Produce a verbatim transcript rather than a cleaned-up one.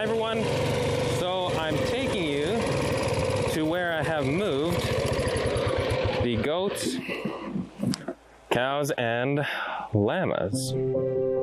Hi everyone. So I'm taking you to where I have moved the goats, cows, and llamas.